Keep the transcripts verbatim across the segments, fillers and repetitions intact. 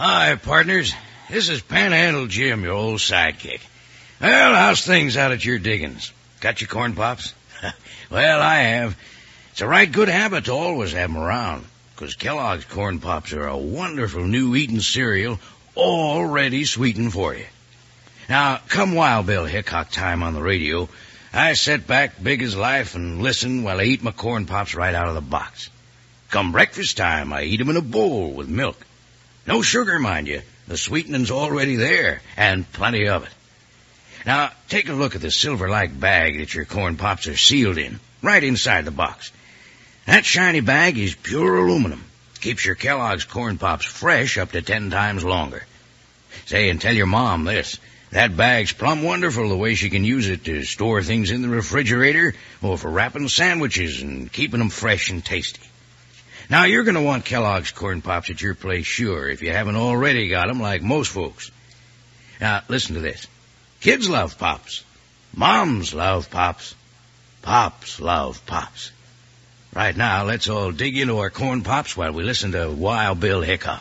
Hi, partners. This is Panhandle Jim, your old sidekick. Well, how's things out at your diggings? Got your corn pops? Well, I have. It's a right good habit to always have 'em around, 'cause Kellogg's corn pops are a wonderful new eating cereal already sweetened for you. Now, come Wild Bill Hickok time on the radio, I sit back big as life and listen while I eat my corn pops right out of the box. Come breakfast time, I eat 'em in a bowl with milk. No sugar, mind you. The sweetening's already there, and plenty of it. Now, take a look at the silver-like bag that your corn pops are sealed in, right inside the box. That shiny bag is pure aluminum. Keeps your Kellogg's corn pops fresh up to ten times longer. Say, and tell your mom this. That bag's plumb wonderful the way she can use it to store things in the refrigerator or for wrapping sandwiches and keeping them fresh and tasty. Now, you're going to want Kellogg's corn pops at your place, sure, if you haven't already got 'em like most folks. Now, listen to this. Kids love Pops. Moms love Pops. Pops love Pops. Right now, let's all dig into our corn pops while we listen to Wild Bill Hickok.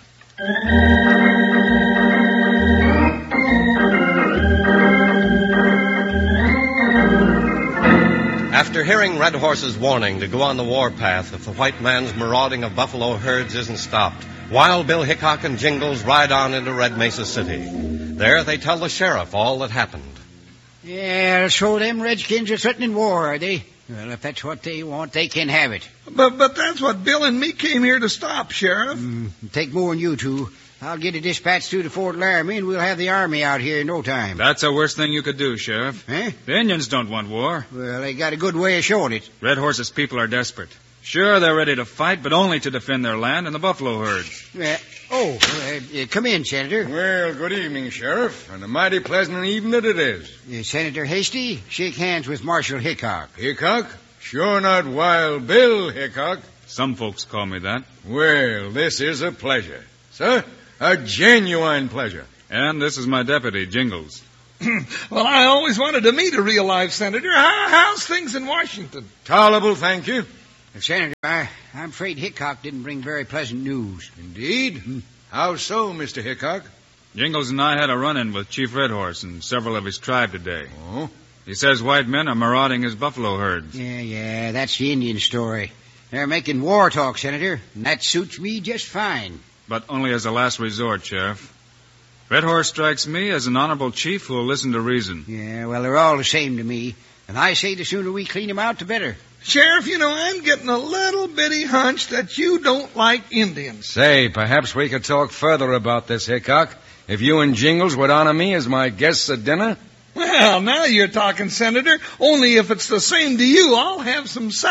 After hearing Red Horse's warning to go on the warpath if the white man's marauding of buffalo herds isn't stopped, Wild Bill Hickok and Jingles ride on into Red Mesa City. There they tell the sheriff all that happened. Yeah, so them redskins are threatening war, are they? Well, if that's what they want, they can have it. But but that's what Bill and me came here to stop, Sheriff. Mm, take more than you two. I'll get a dispatch through to Fort Laramie, and we'll have the army out here in no time. That's the worst thing you could do, Sheriff. Eh? The Indians don't want war. Well, they got a good way of showing it. Red Horse's people are desperate. Sure, they're ready to fight, but only to defend their land and the buffalo herds. Uh, oh, uh, uh, come in, Senator. Well, good evening, Sheriff, and a mighty pleasant evening it is. Uh, Senator Hasty, shake hands with Marshal Hickok. Hickok? Sure not Wild Bill Hickok. Some folks call me that. Well, this is a pleasure. Sir, a genuine pleasure. And this is my deputy, Jingles. Well, I always wanted to meet a real live senator. How, how's things in Washington? Tolerable, thank you. Uh, Senator, I, I'm afraid Hickok didn't bring very pleasant news. Indeed? Hmm. How so, Mister Hickok? Jingles and I had a run-in with Chief Red Horse and several of his tribe today. Oh? He says white men are marauding his buffalo herds. Yeah, yeah, that's the Indian story. They're making war talk, Senator, and that suits me just fine. But only as a last resort, Sheriff. Red Horse strikes me as an honorable chief who will listen to reason. Yeah, well, they're all the same to me. And I say the sooner we clean them out, the better. Sheriff, you know, I'm getting a little bitty hunch that you don't like Indians. Say, perhaps we could talk further about this, Hickok. If you and Jingles would honor me as my guests at dinner. Well, now you're talking, Senator. Only if it's the same to you, I'll have some